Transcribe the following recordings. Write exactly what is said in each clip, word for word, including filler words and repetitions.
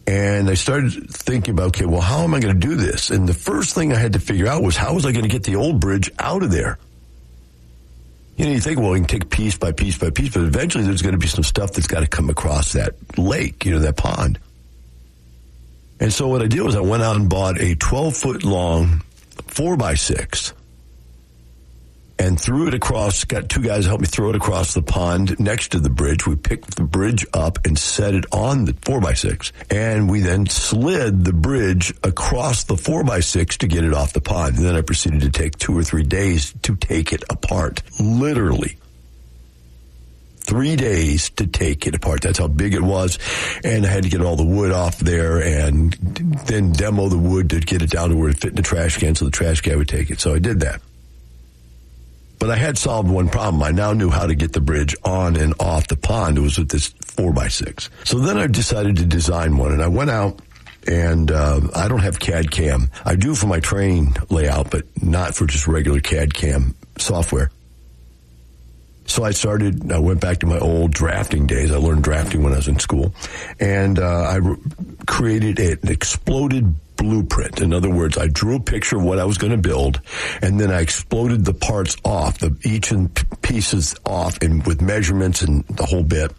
And I started thinking about, okay, well, how am I going to do this? And the first thing I had to figure out was, how was I going to get the old bridge out of there? You know, you think, well, you can take piece by piece by piece, but eventually there's going to be some stuff that's got to come across that lake, you know, that pond. And so what I did was I went out and bought a twelve-foot long four by six and threw it across, got two guys to help me throw it across the pond next to the bridge. We picked the bridge up and set it on the four by six. And we then slid the bridge across the four by six to get it off the pond. And then I proceeded to take two or three days to take it apart. Literally. Three days to take it apart. That's how big it was. And I had to get all the wood off there and then demo the wood to get it down to where it fit in the trash can so the trash can would take it. So I did that. But I had solved one problem. I now knew how to get the bridge on and off the pond. It was with this four by six. So then I decided to design one, and I went out, and uh, I don't have C A D C A M. I do for my train layout, but not for just regular C A D C A M software. So I started, I went back to my old drafting days. I learned drafting when I was in school. And uh, I re- created an exploded blueprint. In other words, I drew a picture of what I was going to build, and then I exploded the parts off, the each and pieces off, and with measurements and the whole bit.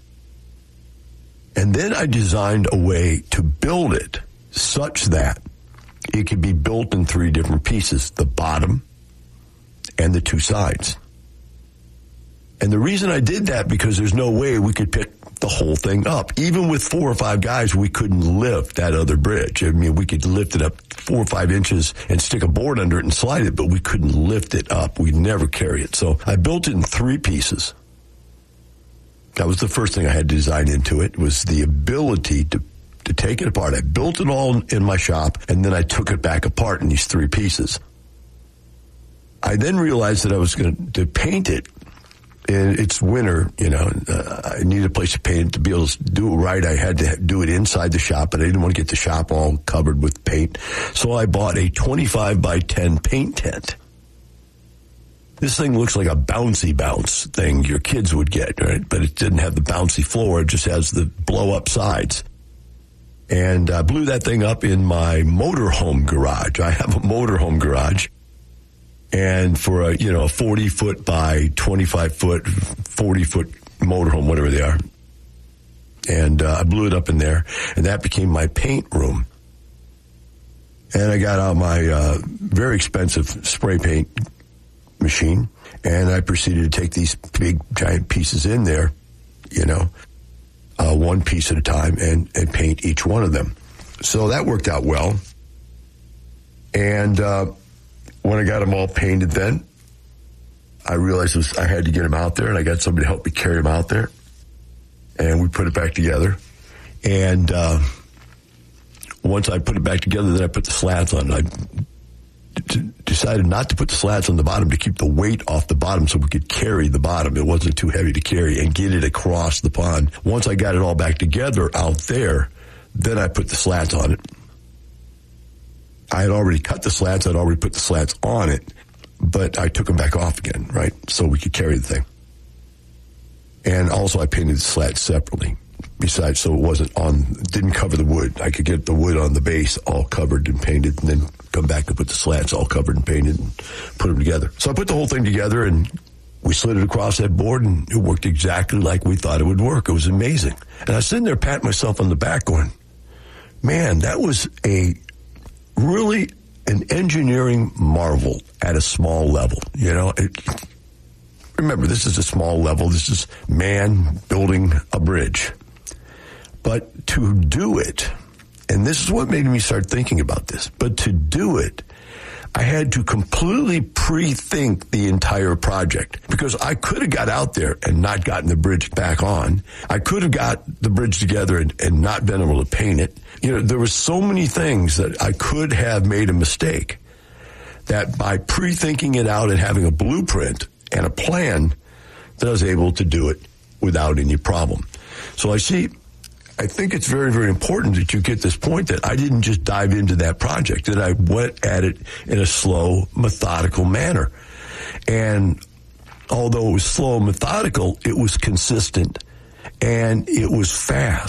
And then I designed a way to build it such that it could be built in three different pieces, the bottom and the two sides. And the reason I did that, because there's no way we could pick the whole thing up. Even with four or five guys, we couldn't lift that other bridge. I mean, we could lift it up four or five inches and stick a board under it and slide it, but we couldn't lift it up. We'd never carry it. So I built it in three pieces. That was the first thing I had to design into it, was the ability to, to take it apart. I built it all in my shop, and then I took it back apart in these three pieces. I then realized that I was going to paint it. And it's winter, you know, uh, I needed a place to paint it. To be able to do it right, I had to do it inside the shop, but I didn't want to get the shop all covered with paint. So I bought a twenty-five by ten paint tent. This thing looks like a bouncy bounce thing your kids would get, right? But it didn't have the bouncy floor. It just has the blow-up sides. And I blew that thing up in my motorhome garage. I have a motorhome garage. And for a, you know, a forty foot by twenty-five foot, forty foot motorhome, whatever they are. And uh, I blew it up in there, and that became my paint room. And I got out my uh, very expensive spray paint machine, and I proceeded to take these big, giant pieces in there, you know, uh, one piece at a time, and, and paint each one of them. So that worked out well. And, uh, when I got them all painted then, I realized it was, I had to get them out there, and I got somebody to help me carry them out there. And we put it back together. And uh, once I put it back together, then I put the slats on. I d- decided not to put the slats on the bottom to keep the weight off the bottom so we could carry the bottom. It wasn't too heavy to carry, and get it across the pond. Once I got it all back together out there, then I put the slats on it. I had already cut the slats. I'd already put the slats on it, but I took them back off again, right? So we could carry the thing. And also I painted the slats separately, besides, so it wasn't on, didn't cover the wood. I could get the wood on the base all covered and painted, and then come back and put the slats all covered and painted and put them together. So I put the whole thing together, and we slid it across that board, and it worked exactly like we thought it would work. It was amazing. And I was sitting there patting myself on the back going, man, that was a really an engineering marvel at a small level. You know, it, remember, this is a small level. This is man building a bridge. But to do it, and this is what made me start thinking about this, but to do it, I had to completely pre-think the entire project, because I could have got out there and not gotten the bridge back on. I could have got the bridge together and, and not been able to paint it. You know, there were so many things that I could have made a mistake, that by pre-thinking it out and having a blueprint and a plan, that I was able to do it without any problem. So I see, I think it's very, very important that you get this point, that I didn't just dive into that project, that I went at it in a slow, methodical manner. And although it was slow and methodical, it was consistent, and it was fast.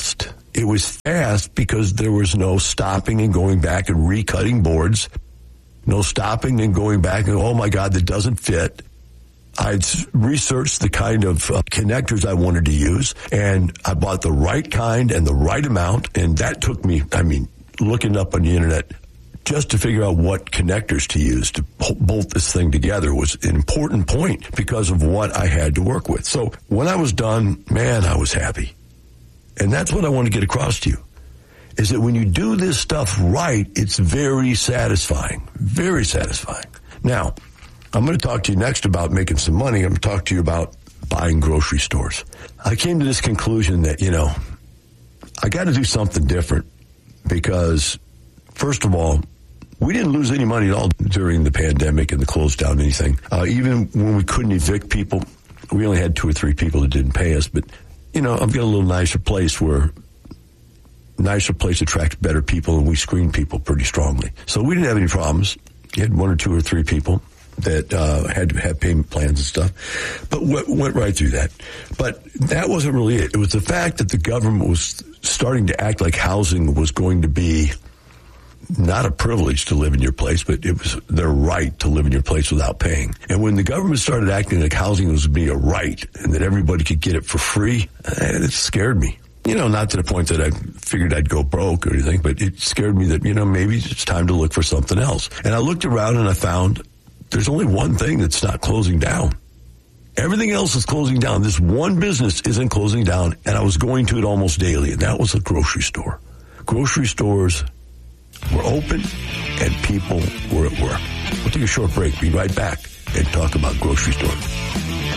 it was fast because there was no stopping and going back and recutting boards, no stopping and going back and, oh my God, that doesn't fit. I'd researched the kind of uh, connectors I wanted to use, and I bought the right kind and the right amount, and that took me, I mean, looking up on the internet just to figure out what connectors to use to bolt this thing together was an important point because of what I had to work with. So when I was done, man, I was happy. And that's what I want to get across to you, is that when you do this stuff right, it's very satisfying, very satisfying. Now, I'm going to talk to you next about making some money. I'm going to talk to you about buying grocery stores. I came to this conclusion that, you know, I got to do something different because, first of all, we didn't lose any money at all during the pandemic and the close down anything. Uh, even when we couldn't evict people, we only had two or three people that didn't pay us. But, you know, I've got a little nicer place where nicer place attracts better people, and we screen people pretty strongly. So we didn't have any problems. You had one or two or three people that uh, had to have payment plans and stuff, but w- went right through that. But that wasn't really it. It was the fact that the government was starting to act like housing was going to be not a privilege to live in your place, but it was their right to live in your place without paying. And when the government started acting like housing was to be a right and that everybody could get it for free, it scared me. You know, not to the point that I figured I'd go broke or anything, but it scared me that, you know, maybe it's time to look for something else. And I looked around and I found there's only one thing that's not closing down. Everything else is closing down. This one business isn't closing down, and I was going to it almost daily, and that was a grocery store. Grocery stores were open, and people were at work. We'll take a short break. Be right back and talk about grocery stores.